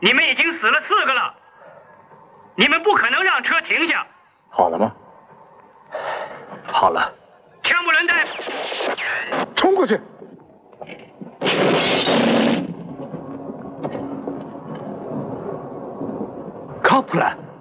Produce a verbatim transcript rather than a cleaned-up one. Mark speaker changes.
Speaker 1: 你们已经死了四个了，你们不可能让车停下。
Speaker 2: 好了吗？好了。
Speaker 1: 枪不轮带，
Speaker 2: 冲过去！卡普兰。